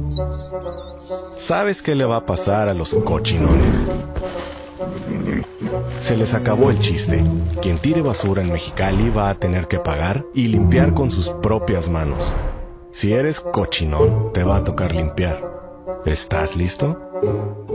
¿Sabes qué le va a pasar a los cochinones? Se les acabó el chiste. Quien tire basura en Mexicali va a tener que pagar y limpiar con sus propias manos. Si eres cochinón, te va a tocar limpiar. ¿Estás listo?